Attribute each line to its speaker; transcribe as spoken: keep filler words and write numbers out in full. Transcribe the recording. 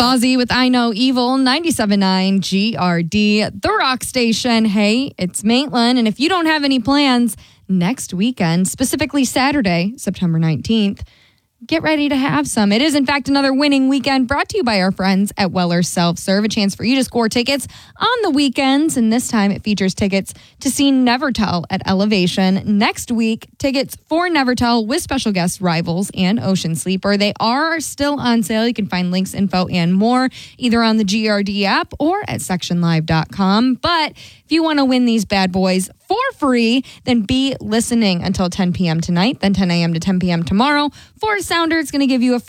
Speaker 1: Fozzy with I Know Evil, ninety-seven point nine G R D, the rock station. Hey, it's Maitland. And if you don't have any plans next weekend, specifically Saturday, September nineteenth, get ready to have some. It is, in fact, another winning weekend brought to you by our friends at Weller Self-Serve. A chance for you to score tickets on the weekends. And this time it features tickets to see Nevertell at Elevation. Next week, tickets for Nevertell with special guest Rivals and Ocean Sleeper. They are still on sale. You can find links, info, and more either on the G R D app or at section live dot com. But if you want to win these bad boys for free, then be listening until ten p.m. tonight, then ten a.m. to ten p.m. tomorrow. For a Sounder, it's going to give you a